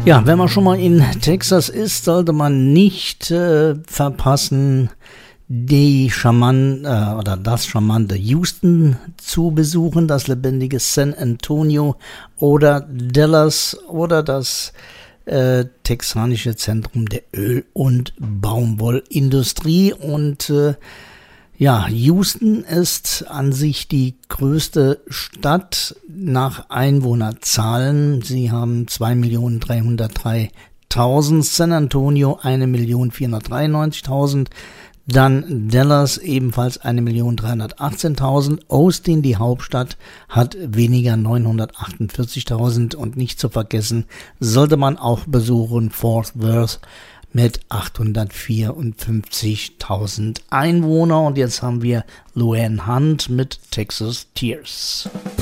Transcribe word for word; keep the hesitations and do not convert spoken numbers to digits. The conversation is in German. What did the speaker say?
Ja, wenn man schon mal in Texas ist, sollte man nicht äh, verpassen, die charmant, äh, oder das charmante Houston zu besuchen, das lebendige San Antonio oder Dallas oder das äh, texanische Zentrum der Öl- und Baumwollindustrie. Und äh, ja, Houston ist an sich die größte Stadt nach Einwohnerzahlen. Sie haben zwei Millionen dreihundertdreitausend, San Antonio eine Million vierhundertdreiundneunzigtausend, dann Dallas ebenfalls eine Million dreihundertachtzehntausend, Austin, die Hauptstadt, hat weniger neunhundertachtundvierzigtausend und nicht zu vergessen, sollte man auch besuchen, Fort Worth mit achthundertvierundfünfzigtausend Einwohner. Und jetzt haben wir Luann Hunt mit Texas Tears.